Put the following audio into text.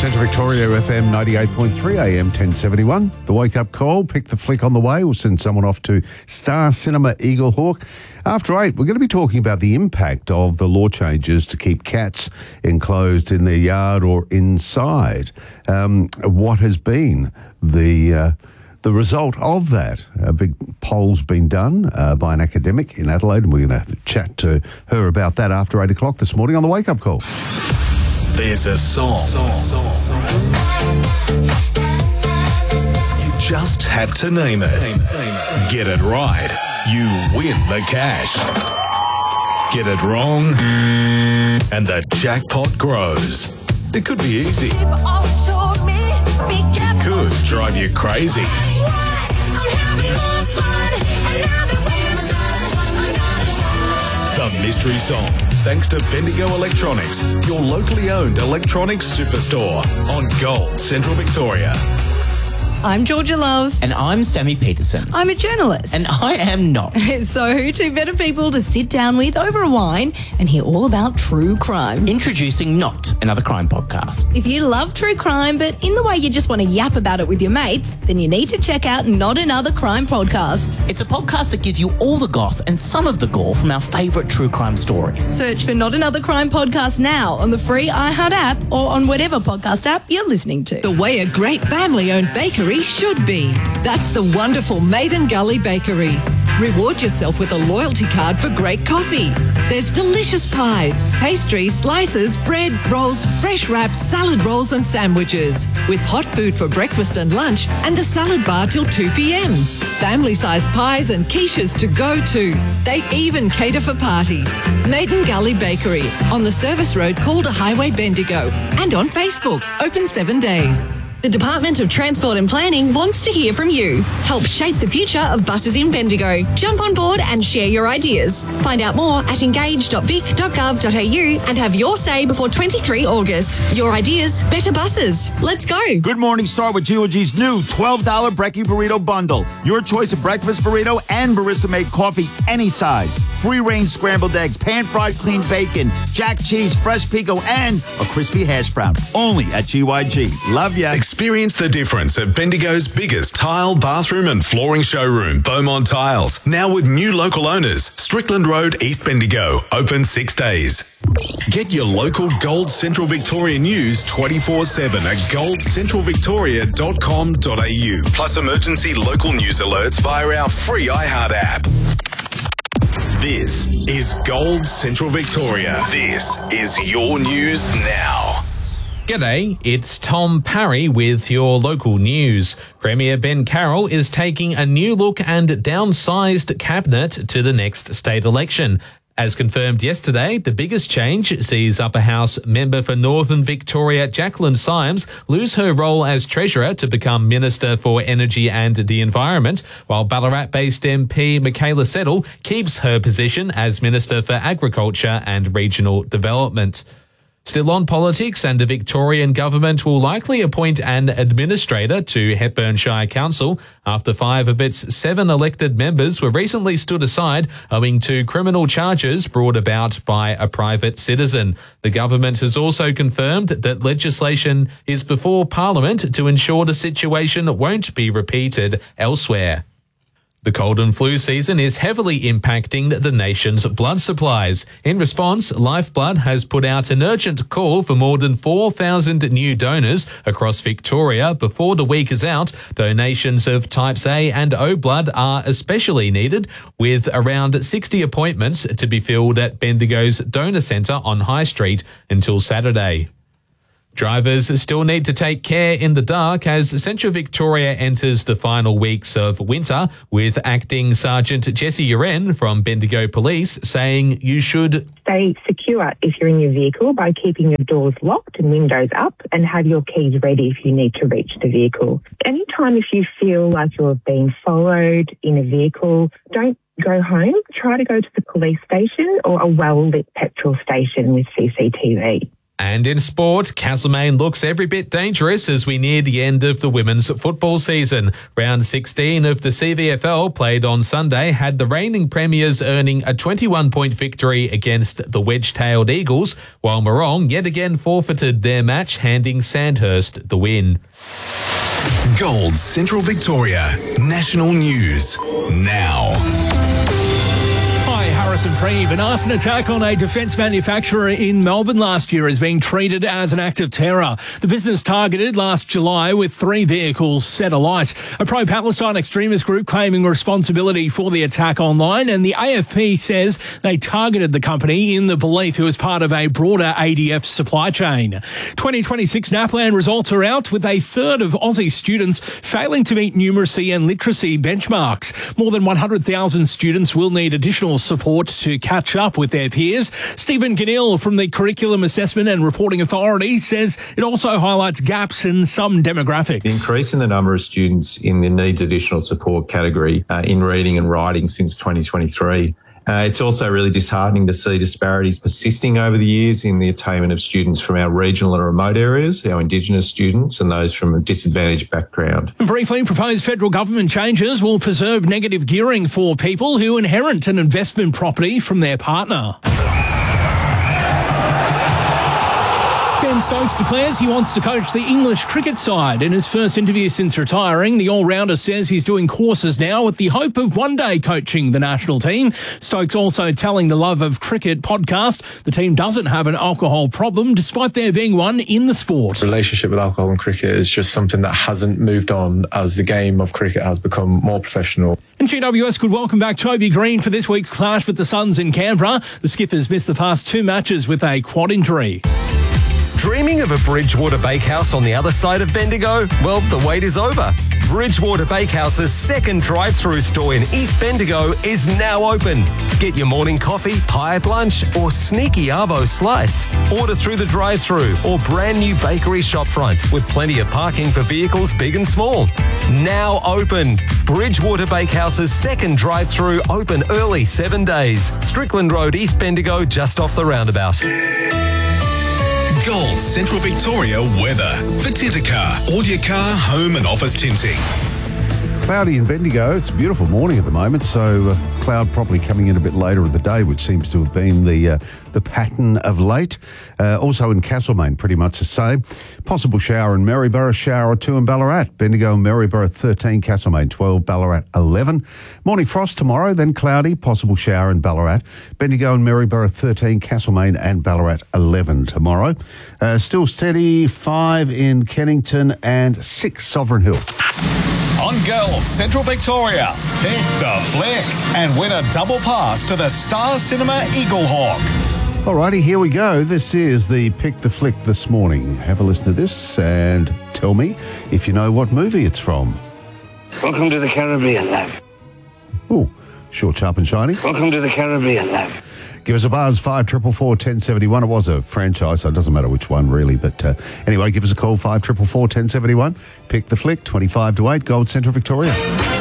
Central Victoria FM 98.3 AM 1071. The wake-up call, pick the flick on the way. We'll send someone off to Star Cinema Eagle Hawk. After 8, we're going to be talking about the impact of the law changes to keep cats enclosed in their yard or inside. What has been the result of that? A big poll's been done by an academic in Adelaide, and we're going to chat to her about that after 8 o'clock this morning on the wake-up call. There's a song. You just have to name it. Get it right, you win the cash. Get it wrong, and the jackpot grows. It could be easy. It could drive you crazy. The mystery song, thanks to Bendigo Electronics, your locally owned electronics superstore on Gold Central Victoria. I'm Georgia Love. And I'm Sammy Peterson. I'm a journalist. And I am not. So, two better people to sit down with over a wine and hear all about true crime. Introducing Not Another Crime Podcast. If you love true crime, but in the way you just want to yap about it with your mates, then you need to check out Not Another Crime Podcast. It's a podcast that gives you all the goss and some of the gore from our favourite true crime stories. Search for Not Another Crime Podcast now on the free iHeart app or on whatever podcast app you're listening to. The way a great family-owned bakery should be. That's the wonderful Maiden Gully Bakery. Reward yourself with a loyalty card for great coffee. There's delicious pies, pastries, slices, bread, rolls, fresh wraps, salad rolls and sandwiches. With hot food for breakfast and lunch and the salad bar till 2 p.m. Family-sized pies and quiches to go to. They even cater for parties. Maiden Gully Bakery on the Service Road, Calder Highway, Bendigo. And on Facebook, open 7 days. The Department of Transport and Planning wants to hear from you. Help shape the future of buses in Bendigo. Jump on board and share your ideas. Find out more at engage.vic.gov.au and have your say before 23 August. Your ideas, better buses. Let's go. Good morning, start with GOG's new $12 Brekkie Burrito Bundle. Your choice of breakfast burrito and barista-made coffee, any size. Free-range scrambled eggs, pan-fried clean bacon, jack cheese, fresh pico, and a crispy hash brown. Only at GYG. Love ya. Experience the difference at Bendigo's biggest tile, bathroom and flooring showroom, Beaumont Tiles. Now with new local owners, Strickland Road, East Bendigo, open 6 days. Get your local Gold Central Victoria news 24/7 at goldcentralvictoria.com.au. Plus emergency local news alerts via our free iHeart app. This is Gold Central Victoria. This is your news now. G'day, it's Tom Parry with your local news. Premier Ben Carroll is taking a new look and downsized cabinet to the next state election. As confirmed yesterday, the biggest change sees Upper House member for Northern Victoria Jacqueline Symes lose her role as Treasurer to become Minister for Energy and the Environment, while Ballarat-based MP Michaela Settle keeps her position as Minister for Agriculture and Regional Development. Still on politics, and the Victorian government will likely appoint an administrator to Hepburn Shire Council after 5 of its 7 elected members were recently stood aside owing to criminal charges brought about by a private citizen. The government has also confirmed that legislation is before Parliament to ensure the situation won't be repeated elsewhere. The cold and flu season is heavily impacting the nation's blood supplies. In response, Lifeblood has put out an urgent call for more than 4,000 new donors across Victoria before the week is out. Donations of types A and O blood are especially needed, with around 60 appointments to be filled at Bendigo's Donor Centre on High Street until Saturday. Drivers still need to take care in the dark as Central Victoria enters the final weeks of winter, with Acting Sergeant Jessie Uren from Bendigo Police saying you should stay secure if you're in your vehicle by keeping your doors locked and windows up, and have your keys ready if you need to reach the vehicle. Anytime if you feel like you're being followed in a vehicle, don't go home. Try to go to the police station or a well-lit petrol station with CCTV. And in sport, Castlemaine looks every bit dangerous as we near the end of the women's football season. Round 16 of the CVFL, played on Sunday, had the reigning premiers earning a 21-point victory against the wedge-tailed Eagles, while Morong yet again forfeited their match, handing Sandhurst the win. Gold Central Victoria. National news now. Hi, Harrison Preeve. An arson attack on a defence manufacturer in Melbourne last year is being treated as an act of terror. The business targeted last July with 3 vehicles set alight. A pro-Palestine extremist group claiming responsibility for the attack online, and the AFP says they targeted the company in the belief it was part of a broader ADF supply chain. 2026 NAPLAN results are out, with a third of Aussie students failing to meet numeracy and literacy benchmarks. More than 100,000 students will need additional support to catch up with their peers. Stephen Ganil from the Curriculum Assessment and Reporting Authority says it also highlights gaps in some demographics. The increase in the number of students in the needs additional support category in reading and writing since 2023. It's also really disheartening to see disparities persisting over the years in the attainment of students from our regional and remote areas, our Indigenous students and those from a disadvantaged background. And briefly, proposed federal government changes will preserve negative gearing for people who inherit an investment property from their partner. Ben Stokes declares he wants to coach the English cricket side. In his first interview since retiring, the all-rounder says he's doing courses now with the hope of one day coaching the national team. Stokes also telling the Love of Cricket podcast the team doesn't have an alcohol problem, despite there being one in the sport. Relationship with alcohol and cricket is just something that hasn't moved on as the game of cricket has become more professional. And GWS could welcome back Toby Green for this week's clash with the Suns in Canberra. The Skippers missed the past 2 matches with a quad injury. Dreaming of a Bridgewater Bakehouse on the other side of Bendigo? Well, the wait is over. Bridgewater Bakehouse's second drive-through store in East Bendigo is now open. Get your morning coffee, pie at lunch, or sneaky arvo slice. Order through the drive-through or brand new bakery shopfront with plenty of parking for vehicles big and small. Now open. Bridgewater Bakehouse's second drive-through, open early 7 days. Strickland Road, East Bendigo, just off the roundabout. Gold Central Victoria weather. For Titacar, all your car, home and office tinting. Cloudy in Bendigo. It's a beautiful morning at the moment, so cloud probably coming in a bit later in the day, which seems to have been the pattern of late. Also in Castlemaine, pretty much the same. Possible shower in Maryborough, shower or 2 in Ballarat. Bendigo and Maryborough 13, Castlemaine 12, Ballarat 11. Morning frost tomorrow, then cloudy, possible shower in Ballarat. Bendigo and Maryborough 13, Castlemaine and Ballarat 11 tomorrow. Still steady, 5 in Kennington and 6 Sovereign Hill. On Gold Central Victoria, pick the flick and win a double pass to the Star Cinema Eagle Hawk. Alrighty, here we go. This is the Pick the Flick this morning. Have a listen to this and tell me if you know what movie it's from. Welcome to the Caribbean, love. Oh, short, sharp and shiny. Welcome to the Caribbean, love. Give us a buzz, 5444 1071. It was a franchise, so it doesn't matter which one really. But anyway, give us a call, 5444 1071. Pick the Flick, 25 to 8, Gold Central Victoria.